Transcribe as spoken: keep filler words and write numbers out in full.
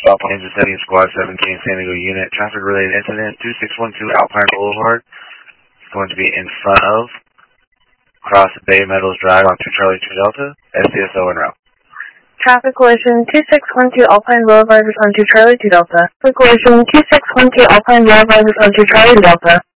Kansas City Squad seventeen San Diego Unit. Traffic related incident two six one two Alpine Boulevard. It's going to be in front of across Bay Meadows Drive on two Charlie two Delta. S C S O en route. Traffic collision two six one two Alpine Boulevard on two Charlie two Delta. Traffic collision two six one two Alpine Boulevard on two Charlie Delta.